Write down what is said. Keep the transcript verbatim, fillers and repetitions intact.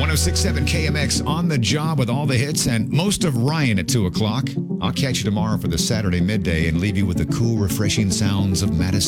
six point seven K M X on the job with all the hits and most of Ryan at two o'clock. I'll catch you tomorrow for the Saturday midday and leave you with the cool, refreshing sounds of Madison.